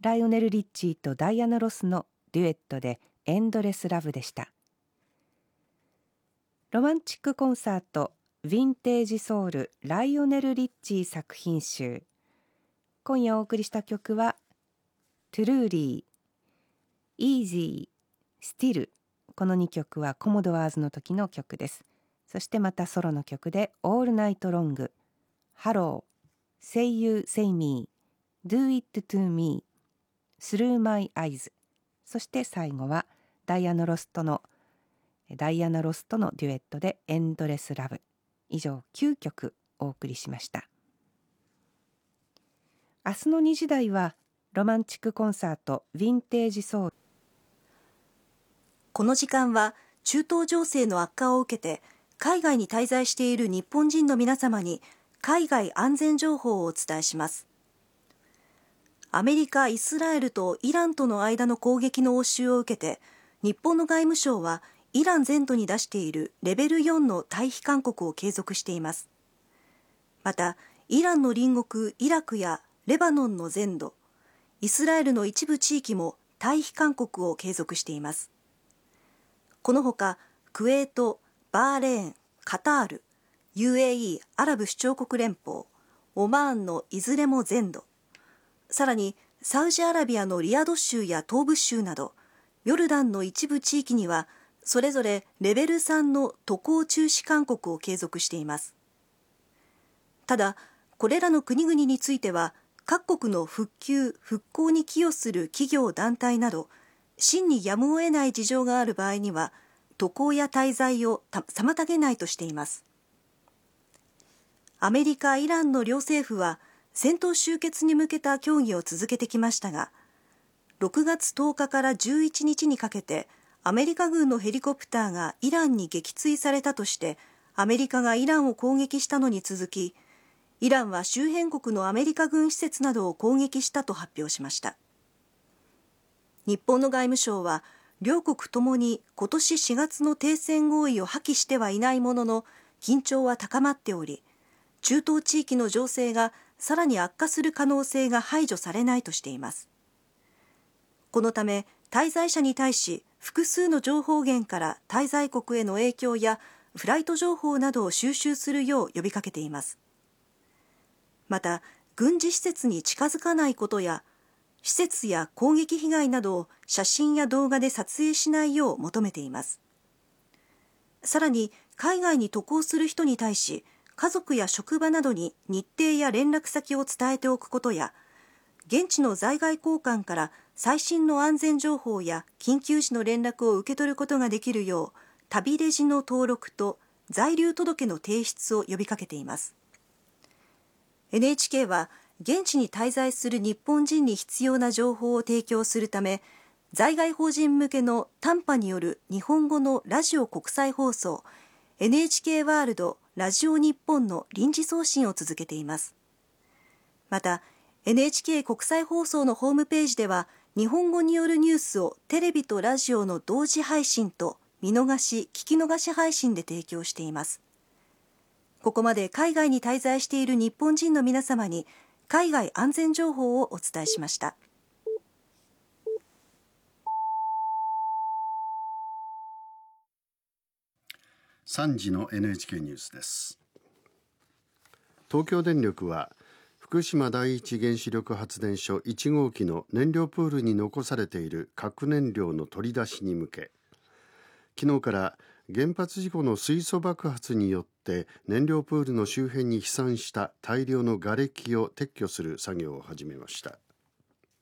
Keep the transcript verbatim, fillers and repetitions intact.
ライオネル・リッチーとダイアナ・ロスのデュエットでエンドレス・ラブでした。ロマンチックコンサートヴィンテージソウルライオネル・リッチー作品集。今夜お送りした曲はトゥルーリー、イージー、スティル。このにきょくはコモドワーズの時の曲です。そしてまたソロの曲でオールナイトロング、ハロー、Say You Say Me、Do It To Me、Through My Eyes。そして最後はダイアナ・ロスとのダイアナ・ロスとのデュエットでエンドレス・ラブ。以上きゅうきょくお送りしました。明日のにじ台はロマンチックコンサートヴィンテージソウル。 この時間は中東情勢の悪化を受けて海外に滞在している日本人の皆様に海外安全情報をお伝えします。アメリカ、イスラエルとイランとの間の攻撃の応酬を受けて、日本の外務省はイラン全土に出しているレベルよんの退避勧告を継続しています。また、イランの隣国イラクやレバノンの全土、イスラエルの一部地域も退避勧告を継続しています。このほか、クウェート、バーレーン、カタール、ユーエーイー アラブ首長国連邦、オマーンのいずれも全土、さらにサウジアラビアのリヤド州や東部州など、ヨルダンの一部地域には、それぞれレベルさんの渡航中止勧告を継続しています。ただ、これらの国々については、各国の復旧・復興に寄与する企業団体など、真にやむを得ない事情がある場合には、渡航や滞在を妨げないとしています。アメリカ、イランの両政府は、戦闘終結に向けた協議を続けてきましたが、ろくがつとおかからじゅういちにちにかけて、アメリカ軍のヘリコプターがイランに撃墜されたとして、アメリカがイランを攻撃したのに続き、イランは周辺国のアメリカ軍施設などを攻撃したと発表しました。日本の外務省は、両国ともに今年しがつの停戦合意を破棄してはいないものの、緊張は高まっており、中東地域の情勢がさらに悪化する可能性が排除されないとしています。このため、滞在者に対し、複数の情報源から滞在国への影響やフライト情報などを収集するよう呼びかけています。また、軍事施設に近づかないことや、施設や攻撃被害などを写真や動画で撮影しないよう求めています。さらに、海外に渡航する人に対し、家族や職場などに日程や連絡先を伝えておくことや、現地の在外公館から最新の安全情報や緊急時の連絡を受け取ることができるよう、旅レジの登録と在留届の提出を呼びかけています。エヌエイチケー は現地に滞在する日本人に必要な情報を提供するため、在外邦人向けの短波による日本語のラジオ国際放送 エヌエイチケー ワールドラジオ日本の臨時送信を続けています。また、エヌエイチケー 国際放送のホームページでは、日本語によるニュースをテレビとラジオの同時配信と見逃し・聞き逃し配信で提供しています。ここまで海外に滞在している日本人の皆様に海外安全情報をお伝えしました。 さんじの エヌエイチケー ニュースです。東京電力は福島第一原子力発電所いち号機の燃料プールに残されている核燃料の取り出しに向け、昨日から原発事故の水素爆発によって燃料プールの周辺に飛散した大量の瓦礫を撤去する作業を始めました。